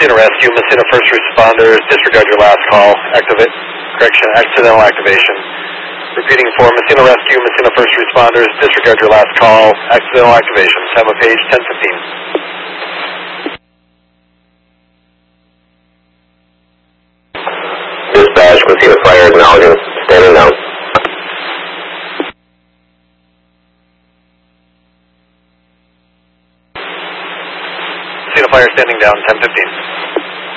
Messina Rescue, Messina First Responders, disregard your last call. Accidental activation. Repeating for Messina Rescue, Messina First Responders, disregard your last call. Accidental activation. Time of page 10:15. Dispatch, Messina Fire acknowledging, standing down. Messina Fire standing down, 10:15.